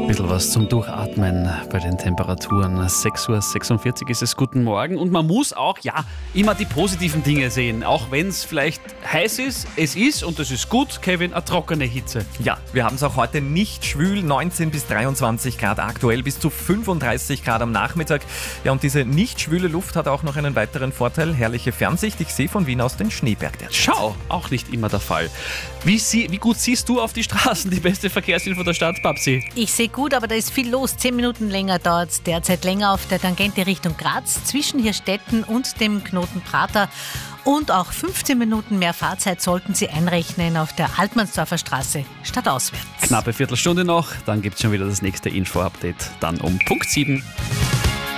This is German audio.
Ein bisschen was zum Durchatmen bei den Temperaturen. 6:46 Uhr ist es. Guten Morgen. Und man muss auch, immer die positiven Dinge sehen. Auch wenn es vielleicht heiß ist. Es ist, und das ist gut, Kevin, eine trockene Hitze. Ja, wir haben es auch heute nicht schwül. 19 bis 23 Grad aktuell, bis zu 35 Grad am Nachmittag. Ja, und diese nicht schwüle Luft hat auch noch einen weiteren Vorteil. Herrliche Fernsicht. Ich sehe von Wien aus den Schneeberg derzeit. Schau, auch nicht immer der Fall. Wie gut siehst du auf die Straßen? Die beste Verkehrsinfo der Stadt, Babsi. Ich sehe gut, aber da ist viel los. 10 Minuten länger dauert es derzeit länger auf der Tangente Richtung Graz, zwischen Hirstetten und dem Knoten Prater. Und auch 15 Minuten mehr Fahrzeit sollten Sie einrechnen auf der Altmannsdorfer Straße stadtauswärts. Knappe Viertelstunde noch, dann gibt es schon wieder das nächste Info-Update. Dann um Punkt 7.